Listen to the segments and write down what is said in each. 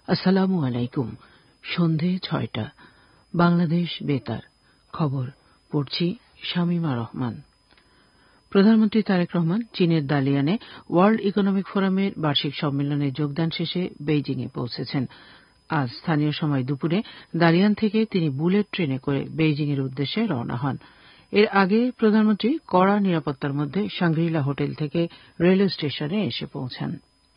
আসসালামু আলাইকুম। সন্ধে ৬টা, বাংলাদেশ বেতার খবর পড়ছি শামীমা রহমান। প্রধানমন্ত্রী তারেক রহমান চীনের দালিয়ানে ওয়ার্ল্ড ইকোনমিক ফোরামের বার্ষিক সম্মেলনে যোগদান শেষে বেইজিংয়ে পৌঁছেছেন। আজ স্থানীয় সময় দুপুরে দালিয়ান থেকে তিনি বুলেট ট্রেনে করে বেইজিংয়ের উদ্দেশ্যে রওনা হন। এর আগে প্রধানমন্ত্রী কড়া নিরাপত্তার মধ্যে শাংগ্রিলা হোটেল থেকে রেলওয়ে স্টেশনে এসে পৌঁছান।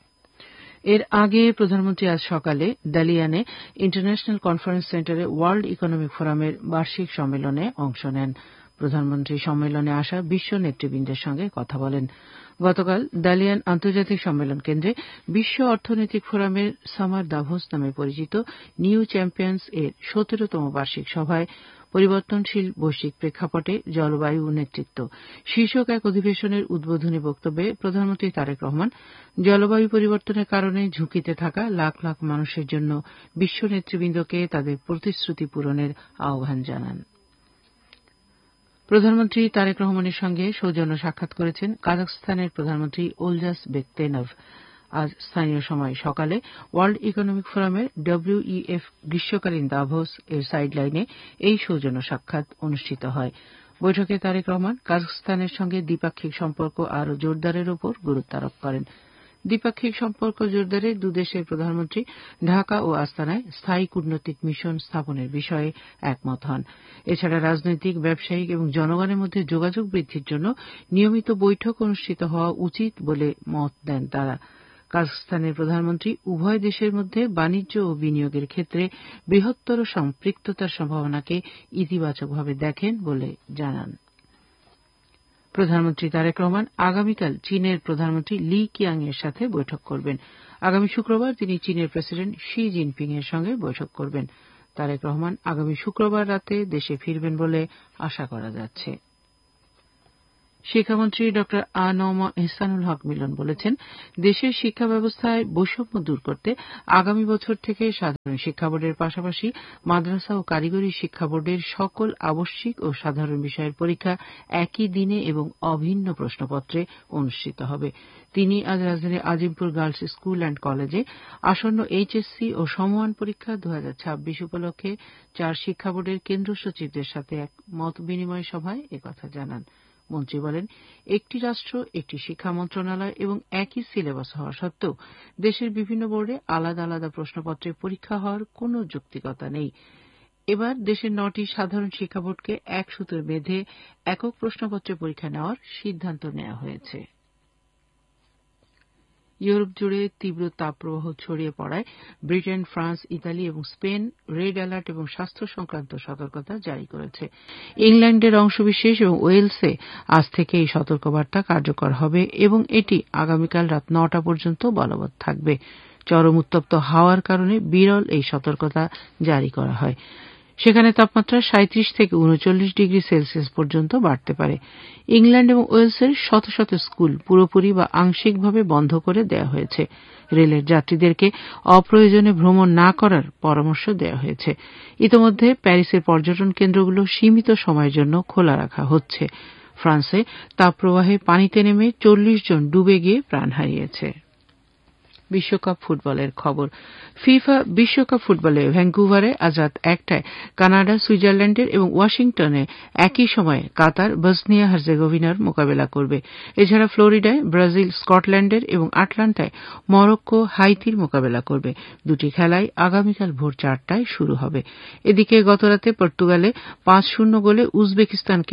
এর আগে প্রধানমন্ত্রী আজ সকালে দালিয়ানে ইন্টারন্যাশনাল কনফারেন্স সেন্টারে ওয়ার্ল্ড ইকোনমিক ফোরামের বার্ষিক সম্মেলনে অংশ নেন। প্রধানমন্ত্রী সম্মেলনে আসা বিশ্ব নেতৃবৃন্দের সঙ্গে কথা বলেন। গতকাল দালিয়ান আন্তর্জাতিক সম্মেলন কেন্দ্রে বিশ্ব অর্থনৈতিক ফোরামের সামার দাভোস নামে পরিচিত নিউ চ্যাম্পিয়ন্স এর ১৭তম বার্ষিক সভায় পরিবর্তনশীল বৈশ্বিক প্রেক্ষাপটে জলবায়ু নেতৃত্ব শীর্ষক এক অধিবেশনের উদ্বোধনী বক্তব্যে প্রধানমন্ত্রী তারেক রহমান জলবায়ু পরিবর্তনের কারণে ঝুঁকিতে থাকা লাখ লাখ মানুষের জন্য বিশ্ব নেতৃবৃন্দকে তাদের প্রতিশ্রুতি পূরণের আহ্বান জানান। প্রধানমন্ত্রী তারেক রহমানের সঙ্গে সৌজন্য সাক্ষাৎ করেছেন কাজাখস্তানের প্রধানমন্ত্রী ওলজাস বেকতেনভ। আজ স্থানীয় সময় সকালে ওয়ার্ল্ড ইকোনমিক ফোরামের WEF গ্রীষ্মকালীন দাভোস এর সাইডলাইনে এই সৌজন্য সাক্ষাৎ অনুষ্ঠিত হয়। বৈঠকে তারেক রহমান কাজাখস্তানের সঙ্গে দ্বিপাক্ষিক সম্পর্ক আরও জোরদারের উপর গুরুত্ব আরোপ করেন। দ্বিপাক্ষিক সম্পর্ক জোরদারে দুদেশের প্রধানমন্ত্রী ঢাকা ও আস্তানায় স্থায়ী কূটনৈতিক মিশন স্থাপনের বিষয়ে একমত হন। এছাড়া রাজনৈতিক, ব্যবসায়িক এবং জনগণের মধ্যে যোগাযোগ বৃদ্ধির জন্য নিয়মিত বৈঠক অনুষ্ঠিত হওয়া উচিত বলে মত দেন তারা। কাজাখস্তানের প্রধানমন্ত্রী উভয় দেশের মধ্যে বাণিজ্য ও বিনিয়োগের ক্ষেত্রে বৃহত্তর সম্পৃক্ততার সম্ভাবনাকে ইতিবাচকভাবে দেখেন বলে জানান। প্রধানমন্ত্রী তারেক রহমান আগামীকাল চীনের প্রধানমন্ত্রী লি কিয়াং এর সাথে বৈঠক করবেন। আগামী শুক্রবার তিনি চীনের প্রেসিডেন্ট শি জিনপিং এর সঙ্গে বৈঠক করবেন। তারেক রহমান আগামী শুক্রবার রাতে দেশে ফিরবেন বলে আশা করা যাচ্ছে। শিক্ষামন্ত্রী ড আ.ন.ম এহসানুল হক মিলন বলেছেন, দেশের শিক্ষা ব্যবস্থায় বৈষম্য দূর করতে আগামী বছর থেকে সাধারণ শিক্ষা বোর্ডের পাশাপাশি মাদ্রাসা ও কারিগরি শিক্ষা বোর্ডের সকল আবশ্যিক ও সাধারণ বিষয়ের পরীক্ষা একই দিনে এবং অভিন্ন প্রশ্নপত্রে অনুষ্ঠিত হবে। তিনি আজ রাজধানীর আজিমপুর গার্লস স্কুল অ্যান্ড কলেজে আসন্ন HSC ও সমমান পরীক্ষা 2026 উপলক্ষে 4 শিক্ষা বোর্ডের কেন্দ্র সচিবদের সাথে এক মত বিনিময় সভায় একথা জানান। মন্ত্রী বলেন, একটি রাষ্ট্র, একটি শিক্ষা মন্ত্রণালয় এবং একই সিলেবাস হওয়া সত্ত্বেও দেশের বিভিন্ন বোর্ডে আলাদা আলাদা প্রশ্নপত্রে পরীক্ষা হওয়ার কোনো যৌক্তিকতা নেই। এবার দেশের 9টি সাধারণ শিক্ষা বোর্ডকে এক সূত্রে বেঁধে একক প্রশ্নপত্রে পরীক্ষা নেওয়ার সিদ্ধান্ত নেওয়া হয়েছে। ইউরোপ জুড়ে তীব্র তাপপ্রবাহ ছড়িয়ে পড়ায় ব্রিটেন, ফ্রান্স, ইতালি এবং স্পেন রেড অ্যালার্ট এবং স্বাস্থ্য সংক্রান্ত সতর্কতা জারি করেছে। ইংল্যান্ডের অংশবিশেষ এবং ওয়েলসে আজ থেকে এই সতর্কবার্তা কার্যকর হবে এবং এটি আগামীকাল রাত 9টা পর্যন্ত বলবৎ থাকবে। চরম উত্তপ্ত হাওয়ার কারণে বিরল এই সতর্কতা জারি করা হয়। সেখানে তাপমাত্রা 37 থেকে 39 ডিগ্রি সেলসিয়াস পর্যন্ত বাড়তে পারে। ইংল্যান্ড এবং ওয়েলসের শত শত স্কুল পুরোপুরি বা আংশিকভাবে বন্ধ করে দেওয়া হয়েছে। রেলের যাত্রীদেরকে অপ্রয়োজনে ভ্রমণ না করার পরামর্শ দেওয়া হয়েছে। ইতোমধ্যে প্যারিসের পর্যটন কেন্দ্রগুলো সীমিত সময়ের জন্য খোলা রাখা হচ্ছে। ফ্রান্সে তাপপ্রবাহে পানিতে নেমে 40 জন ডুবে গিয়ে প্রাণ হারিয়েছে। বিশ্বকাপ ফুটবলের খবর। ফিফা বিশ্বকাপ ফুটবলে ভ্যাঙ্কুভারে আজ রাত 1টায় কানাডা সুইজারল্যান্ডের এবং ওয়াশিংটনে একই সময়ে কাতার বসনিয়া হার্জেগোভিনার মোকাবেলা করবে। এছাড়া ফ্লোরিডায় ব্রাজিল স্কটল্যান্ডের এবং আটলান্টায় মরক্কো হাইতির মোকাবেলা করবে। দুটি খেলাই আগামীকাল ভোর 4টায় শুরু হবে। এদিকে গতরাতে পর্তুগালে 5-0 গোলে উজবেকিস্তানকে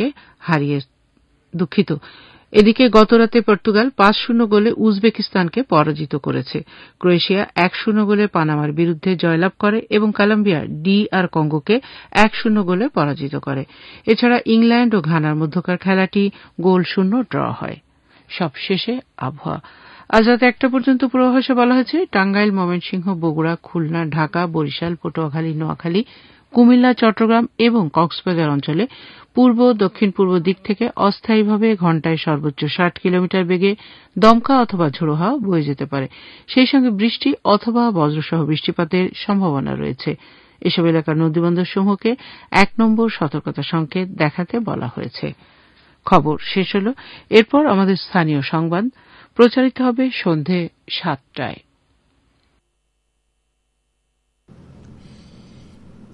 পরাজিত করেছে। ক্রোয়েশিয়া 1-0 গোলে পানামার বিরুদ্ধে জয়লাভ করে এবং কলম্বিয়া DR কঙ্গোকে 1-0 গোলে পরাজিত করে। এছাড়া ইংল্যান্ড ও ঘানার মধ্যকার খেলাটি গোলশূন্য ড্র হয়। সবশেষে আবহাওয়া। আজ রাত 1টা পর্যন্ত পূর্বাভাসে বলা হয়েছে, টাঙ্গাইল, ময়মনসিংহ, বগুড়া, খুলনা, ঢাকা, বরিশাল, পটুয়াখালী, নোয়াখালী, কুমিল্লা, চট্টগ্রাম এবং কক্সবাজার অঞ্চলে পূর্ব দক্ষিণ পূর্ব দিক থেকে অস্থায়ীভাবে ঘণ্টায় সর্বোচ্চ 60 কিলোমিটার বেগে দমকা অথবা ঝোড়ো হাওয়া বয়ে যেতে পারে। সেই সঙ্গে বৃষ্টি অথবা বজ্রসহ বৃষ্টিপাতের সম্ভাবনা রয়েছে। এসব এলাকার নদীবন্দরসমূহকে 1 নম্বর সতর্কতা সংকেত দেখাতে বলা হয়েছে। খবর শেষ হল। এরপর আমাদের স্থানীয় সংবাদ প্রচারিত হবে সন্ধে 7টায়।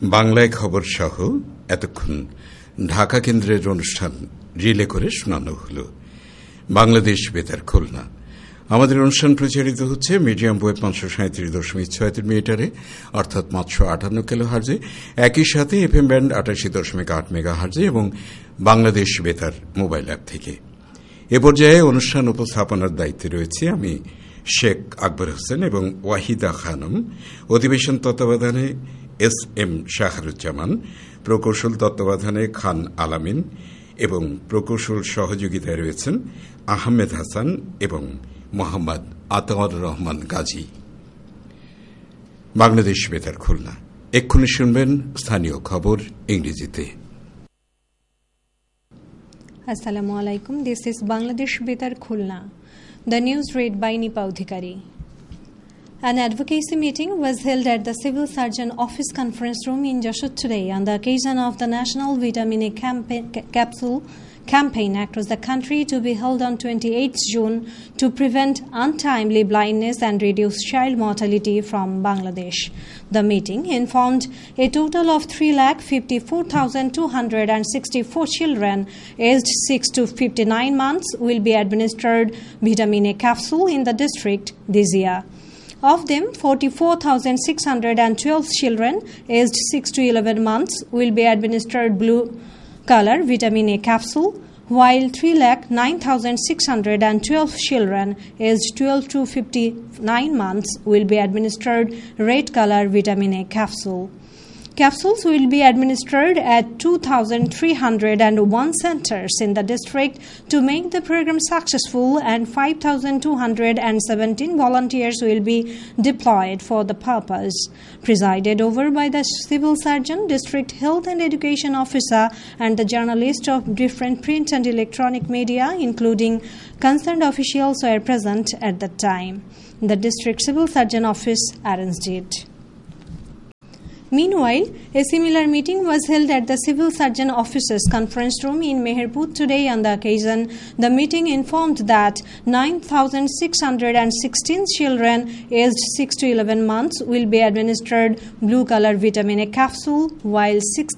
বাংলায় খবর সহ এতক্ষণ ঢাকা কেন্দ্রের অনুষ্ঠান রিলে করে শোনানো হল। বাংলাদেশ বেতার খুলনা। আমাদের অনুষ্ঠান প্রচারিত হচ্ছে মিডিয়াম ওয়েভ 537.76 মিটারে, অর্থাৎ 558 কিলোহার্জে, একই সাথে এফএম ব্যান্ড 88.8 মেগাহার্জে এবং বাংলাদেশ বেতার মোবাইল অ্যাপ থেকে। এ পর্যায়ে অনুষ্ঠান উপস্থাপনার দায়িত্বে রয়েছে আমি শেখ আকবর হোসেন এবং ওয়াহিদা খানম। অধিবেশন তত্ত্বাবধানে SM শাহরুজ্জামান, প্রকৌশল তত্ত্বাবধানে খান আলামিন এবং প্রকৌশল সহযোগিতায় রয়েছেন আহমেদ হাসান এবং মোহাম্মদ আতাউর রহমান গাজী। বাংলাদেশ বেতার খুলনা। এক্ষুনি শুনবেন স্থানীয় খবর ইংরেজিতে। Assalamu alaikum. This is Bangladesh Betar Khulna. The news read by Nipa Udhikari. An advocacy meeting was held at the Civil Surgeon Office Conference Room in Jashut today on the occasion of the National Vitamin A Capsule campaign across the country to be held on 28th June to prevent untimely blindness and reduce child mortality from Bangladesh. The meeting informed a total of 3,54,264 children aged 6 to 59 months will be administered vitamin A capsule in the district this year. Of them, 44,612 children aged 6 to 11 months will be administered blue color vitamin A capsule, while 3,09,612 children aged 12 to 59 months will be administered red color vitamin A capsule. Capsules will be administered at 2,301 centers in the district to make the program successful, and 5,217 volunteers will be deployed for the purpose. Presided over by the Civil Surgeon, District Health and Education Officer, and the journalists of different print and electronic media, including concerned officials, were present at the time. The District Civil Surgeon Office arranged it. Meanwhile, a similar meeting was held at the Civil Surgeon Office's conference room in Meherpur today. On the occasion, the meeting informed that 9,616 children aged 6 to 11 months will be administered blue color vitamin A capsule, while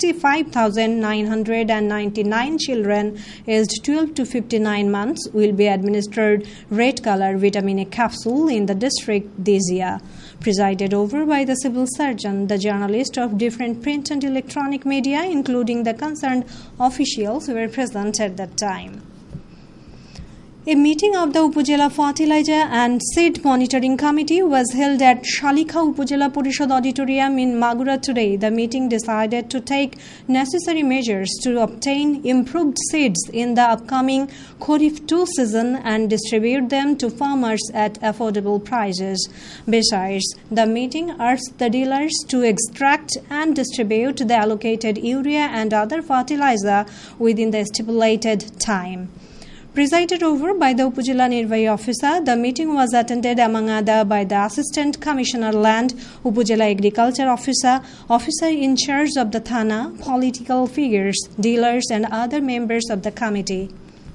65,999 children aged 12 to 59 months will be administered red color vitamin A capsule in the district this year. Presided over by the Civil Surgeon, the journalists of different print and electronic media, including the concerned officials, were present at that time. A meeting of the Upazila Fertilizer and Seed Monitoring Committee was held at Shalikha Upazila Porishad Auditorium in Magura today. The meeting decided to take necessary measures to obtain improved seeds in the upcoming Kharif 2 season and distribute them to farmers at affordable prices. Besides, the meeting urged the dealers to extract and distribute the allocated urea and other fertilizer within the stipulated time. Presided over by the Upazila Nirvahi Officer, the meeting was attended among other by the Assistant Commissioner Land, Upazila Agriculture Officer, Officer in charge of the Thana, political figures, dealers and other members of the committee.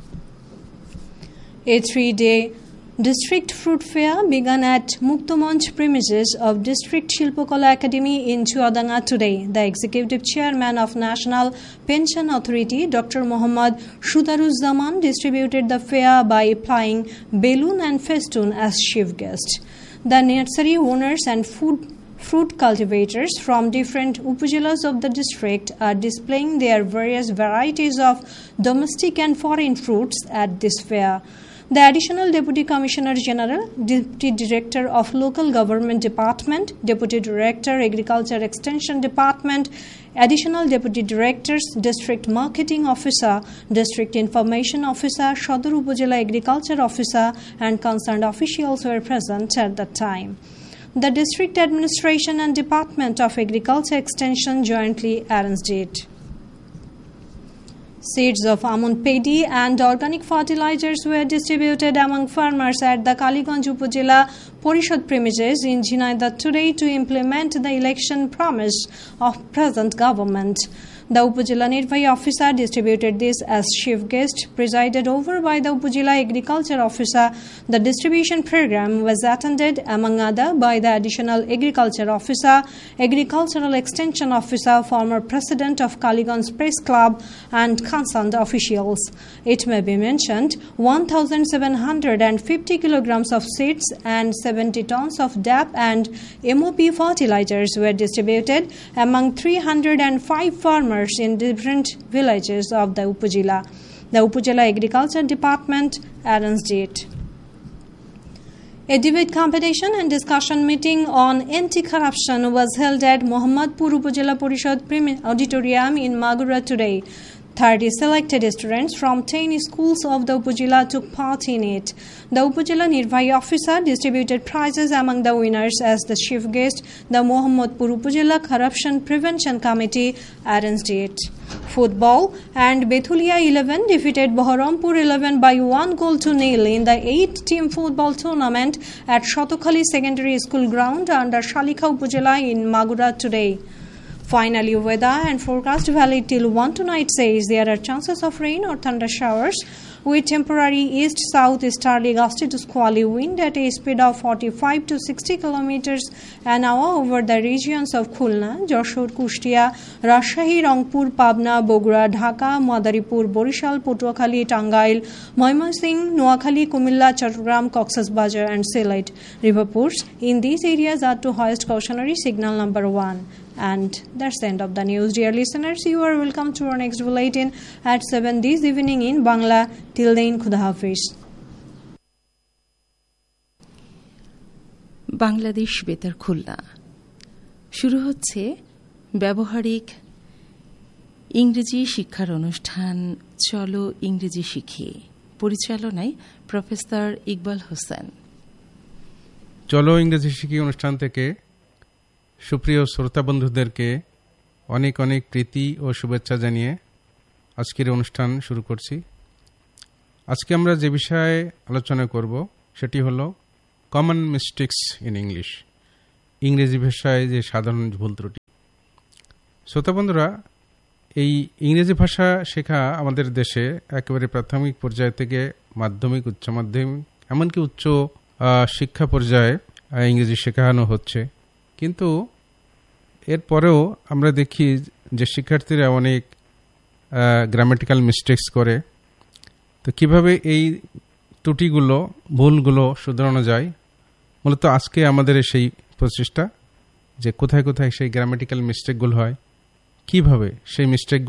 A 3-day District Fruit Fair began at Muktomanch premises of District Shilpokala Academy in Chuadanga today. The Executive Chairman of National Pension Authority, Dr. Muhammad Shudaruzzaman, distributed the fair by applying balloon and festoon as chief guest. The nursery owners and fruit cultivators from different upazilas of the district are displaying their various varieties of domestic and foreign fruits at this fair. The Additional Deputy Commissioner General, Deputy Director of Local Government Department, Deputy Director Agriculture Extension Department, Additional Deputy Directors, District Marketing Officer, District Information Officer, Shodor Upazila Agriculture Officer and concerned officials were present at the time. The District Administration and Department of Agriculture Extension jointly arranged it. Seeds of almond paddy and organic fertilizers were distributed among farmers at the Kaliganj Upazila Porishad premises in Jhinaidah today to implement the election promise of present government. The Upazila Nirvahi Officer distributed this as chief guest, presided over by the Upazila Agriculture Officer. The distribution program was attended, among other, by the Additional Agriculture Officer, Agricultural Extension Officer, former President of Kaliganj Press Club, and concerned officials. It may be mentioned 1,750 kilograms of seeds and 70 tons of DAP and MOP fertilizers were distributed among 305 farmers in different villages of the Upazila. The Upazila Agriculture Department arranged it. A debate competition and discussion meeting on anti-corruption was held at Mohammadpur Upazila Parishad Auditorium in Magura today. 30 selected students from 10 schools of the Upazila took part in it. The Upazila Nirvahi Officer distributed prizes among the winners as the chief guest. The Mohammadpur Upazila Corruption Prevention Committee arranged it. Football and Bethulia 11 defeated Baharampur 11 by 1-0 in the 8-team football tournament at Shotokhali Secondary School ground under Shalikha Upazila in Magura today. Finally, weather and forecast valid till 1 tonight says there are chances of rain or thunder showers with temporary east-south-easterly gusty to squally wind at a speed of 45 to 60 kilometers an hour over the regions of Khulna, Joshor, Kushtia, Rajshahi, Rangpur, Pabna, Bogura, Dhaka, Madaripur, Borishal, Patuakhali, Tangail, Moimansingh, Noakhali, Kumilla, Chattogram, Cox's Bazar and Sylhet. Riverports in these areas are to hoist cautionary signal number 1. And that's the end of the news. Dear listeners, you are welcome to our next bulletin at 7 this evening in Bangla. Till then, Khuda Hafiz. Bangladesh বেতার খুলনা শুরু হচ্ছে ব্যবহারিক ইংরেজি শিক্ষার অনুষ্ঠান চলো ইংরেজি শিখি পরিচালনায় প্রফেসর ইকবাল হোসেন। চলো ইংরেজি শিখি অনুষ্ঠান থেকে সুপ্রিয় শ্রোতা বন্ধুদেরকে অনেক অনেক প্রীতি ও শুভেচ্ছা জানিয়ে আজকের অনুষ্ঠান শুরু করছি। আজকে আমরা যে বিষয়ে আলোচনা করব সেটি হলো কমন মিস্টেকস ইন ইংলিশ, ইংরেজি ভাষায় যে সাধারণ ভুল ত্রুটি। শ্রোতা বন্ধুরা, এই ইংরেজি ভাষা শেখা আমাদের দেশে একেবারে প্রাথমিক পর্যায় থেকে মাধ্যমিক, উচ্চ মাধ্যমিক, এমনকি উচ্চ শিক্ষা পর্যায়ে ইংরেজি শেখানো হচ্ছে। কিন্তু এরপরেও আমরা দেখি যে শিক্ষার্থীরা অনেক গ্রামাটিক্যাল মিস্টেকস করে। তো কিভাবে এই ত্রুটিগুলো, ভুলগুলো শুধরানো যায়, মূলত আজকে আমাদের সেই প্রচেষ্টা যে কোথায় কোথায় সেই গ্রামাটিক্যাল মিস্টেকগুলো হয়, কিভাবে সেই মিস্টেক